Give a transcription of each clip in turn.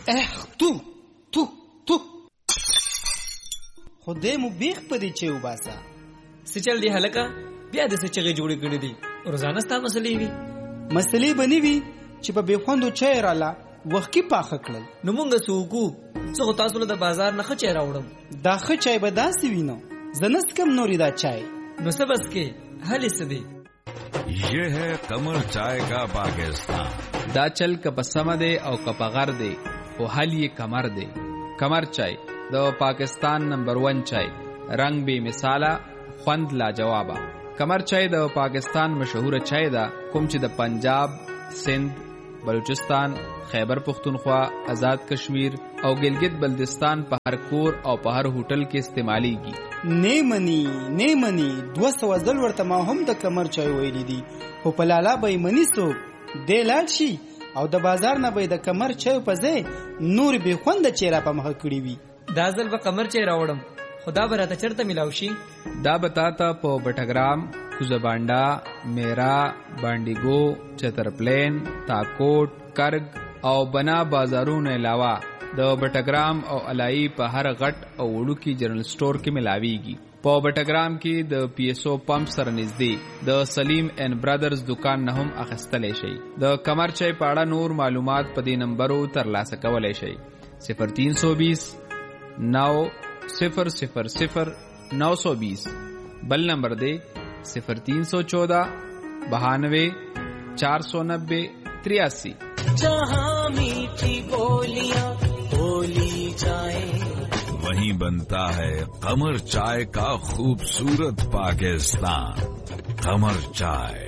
تو خدای مو بیخ پدې چې وباسا سچل دی هلکا بیا د سچغه جوړې کړې دي روزانه ستا مسلې وي مسلې بنې وي چې په بخوندو چای رااله وخت کې پاخه کړل نو مونږ سوکو څو تاسو له بازار نه خچې راوړم دا خ چای به داسې وینو زنس کم نوري دا چای نو سبس کې حل سدي یہ ہے قمر چائے کا پاکستان دا چل کپسم دے او کپغر دے او حل یہ کمر دے کمر چائے دا پاکستان نمبر 1 چائے رنگ بے مثالا خوند لا جوابا کمر چائے دا پاکستان مشهور چائے دا کوم چې د پنجاب سندھ بلوچستان خیبر پختونخوا آزاد کشمیر او گلگت بلتستان په هر کور او په هر هوټل کې استعمالیږي نیمنی 200 ځل ورته ما هم د کمر چای ویلې دي په پلالا به منی سو د لاړ شي او د بازار نه به د کمر چای په ځای نور به خوند چیرې په مخ کړی وي دا ځل به کمر چای راوړم خدا به راته چرته ملاوي شي دا بتاتا په بټګرام کوزبانډا میرا بانډیګو چترپلین تاکوټ کرګ او بنا بازارونو علاوه د بټګرام او علای په هر غټ او وړوکی جنرال سٹور کې ملاويږي په بټګرام کې د پی ایس او پمپ سره نږدې د سلیم اینڈ برادرز دکان نه هم اخیستلی شي د کمر چای په اړه نور معلومات په دې نمبرو ترلاسه کولی شي 0320 900 920 بل نمبر دے 0314 92 490 83 जहाँ मीठी बोलियां बोली जाए वहीं बनता है कमर चाय का खूबसूरत पाकिस्तान कमर चाय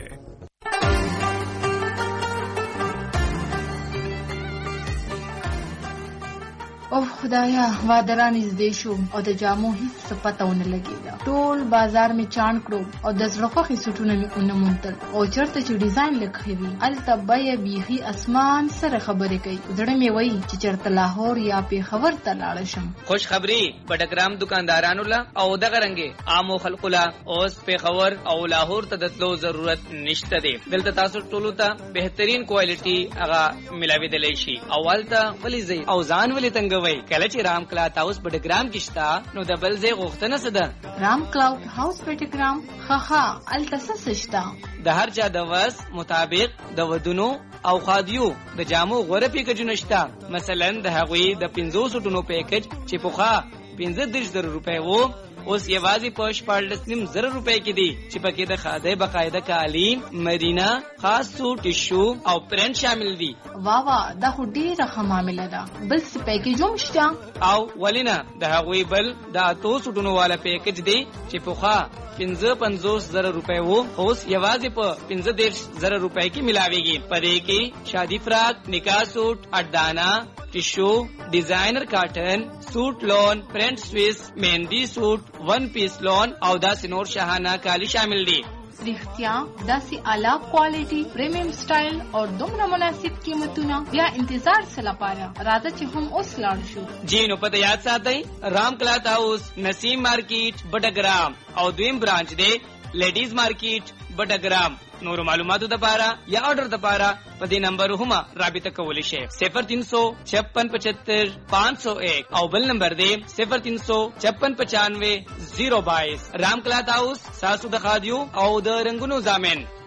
او خدایا وادران نږدې شو او د جامو هیڅ پتاونه لګیدا ټول بازار می چاڼ کړو او د زړخوخي سټونه می اونې مونتل او چرته چې ډیزاین لکھوي التبه بیخي اسمان سره خبرې کوي زړه می وای چې چرته لاهور یا پیښور ته لاړ شم خوش خبری بټګرام دکاندارانو لا او دغه رنګه عامو خلکو لا اوس پیښور او لاهور ته دتلو ضرورت نشته دی دلته تاسو ټولو ته بهترین کوالټي هغه ملاوي دلی شي اول ته ولی زی او ځان ولی تنګ کله چې رام کلاوډ هاوس بټګرام کې شتا نو د بل ځای غوښتنه سده رام کلاوډ هاوس بټګرام خخا التسس شتا د هر چا د وس مطابق د ودونو او خادیو د جامو غوړه پیکج نشتا مثلا د هغوی د 500 ټونو پیکج چې پوخا 15000 روپے وو اوس یوازې په 14,000 روپے کې دي چې پکې د خاده بقاعده کالین مدینه خاص سوټ ټیشو او پرنٹ شامل دي واوا دا خو ډیره معاملې ده بل څه پیکج هم شته او ولینا د هغوی بل د 200 ټونو والا پیکج دی چې پوخا 55,000 روپے وو اوس یوازې په 15,000 روپے کې ملاويږي پدې کې شادي فراق نکاح سوټ اډانا ټیشو ډیزاینر کاټن سوټ لون پرنٹ سویس مهندی سوټ ون پیس لون او داسې نور شاهانه کالی شامل دي رښتیا داسې اعلی کوالټي پریمیم سټایل او دومره مناسب قیمتونه بیا انتظار څه لپاره راځه چې هم اوس لاړ شو جی نو پته یاد ساتئ رام کلاوډ هاوس نسیم مارکیټ بټګرام او دویم برانچ دی لیډیز مارکیټ بټګرام نور معلوماتو د پاره یا آرډر د پاره په دې نمبر هم رابطه کولی شئ 035675 501 او بل نمبر دی 035695 022 رام کلاوډ هاوس ساسو د خادیو او د رنگونو زامن